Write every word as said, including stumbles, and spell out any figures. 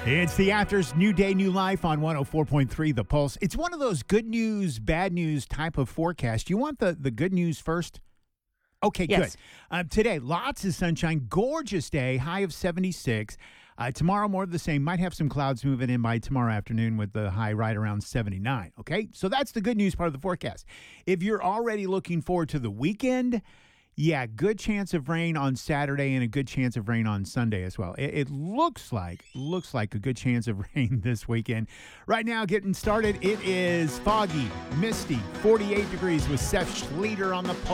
It's the Afters, New Day, New Life on one oh four point three The Pulse. It's one of those good news, bad news type of forecast. You want the, the good news first? Okay, Yes. good. Uh, today, lots of sunshine, gorgeous day, high of seventy-six. Uh, tomorrow, more of the same. Might have some clouds moving in by tomorrow afternoon with the high right around seventy-nine. Okay, so that's the good news part of the forecast. If you're already looking forward to the weekend, yeah, good chance of rain on Saturday and a good chance of rain on Sunday as well. It, it looks like looks like a good chance of rain this weekend. Right now, getting started, it is foggy, misty, forty-eight degrees with Seth Schleter on the Pulse.